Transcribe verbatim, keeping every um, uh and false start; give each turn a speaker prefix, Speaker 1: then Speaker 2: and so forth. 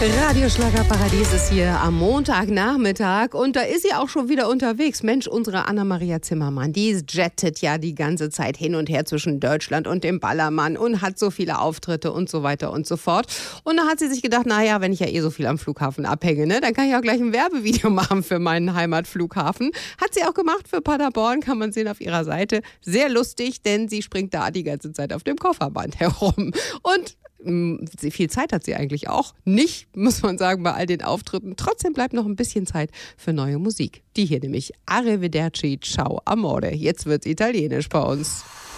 Speaker 1: Radioschlagerparadies ist hier am Montagnachmittag und da ist sie auch schon wieder unterwegs. Mensch, unsere Anna-Maria Zimmermann, die jettet ja die ganze Zeit hin und her zwischen Deutschland und dem Ballermann und hat so viele Auftritte und so weiter und so fort. Und da hat sie sich gedacht, naja, wenn ich ja eh so viel am Flughafen abhänge, ne, dann kann ich auch gleich ein Werbevideo machen für meinen Heimatflughafen. Hat sie auch gemacht für Paderborn, kann man sehen auf ihrer Seite. Sehr lustig, denn sie springt da die ganze Zeit auf dem Kofferband herum. Und viel Zeit hat sie eigentlich auch nicht, muss man sagen, bei all den Auftritten. Trotzdem bleibt noch ein bisschen Zeit für neue Musik. Die hier nämlich Arrivederci, ciao amore. Jetzt wird's italienisch bei uns.